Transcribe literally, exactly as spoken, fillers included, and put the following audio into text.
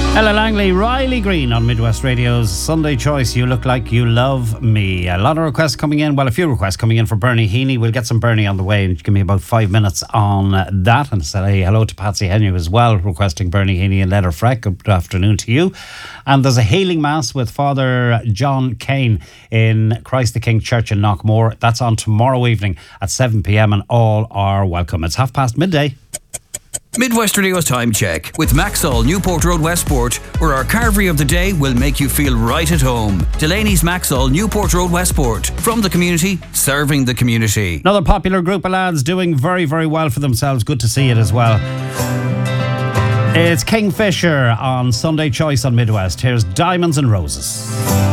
Ella Langley, Riley Green on Midwest Radio's Sunday Choice. You look like you love me. A lot of requests coming in. Well, a few requests coming in for Bernie Heaney. We'll get some Bernie on the way and give me about five minutes on that. And say hello to Patsy Henry as well, requesting Bernie Heaney and Letterfreck. Good afternoon to you. And there's a hailing mass with Father John Kane in Christ the King Church in Knockmore. That's on tomorrow evening at seven p.m. and all are welcome. It's half past midday. Midwest Radio's Time Check with Maxall, Newport Road, Westport, where our carvery of the day will make you feel right at home. Delaney's Maxall, Newport Road, Westport. From the community, serving the community. Another popular group of lads doing very, very well for themselves. Good to see it as well. It's Kingfisher on Sunday Choice on Midwest. Here's Diamonds and Roses.